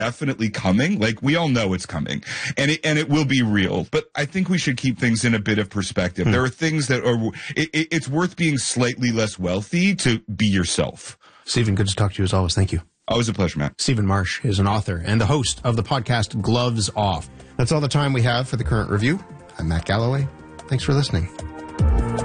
definitely coming. Like, we all know it's coming, and it will be real. But I think we should keep things in a bit of perspective. There are things that are, it's worth being slightly less wealthy to be yourself. Stephen, good to talk to you as always. Thank you. Always a pleasure, Matt. Stephen Marsh is an author and the host of the podcast Gloves Off. That's all the time we have for the Current Review. I'm Matt Galloway. Thanks for listening.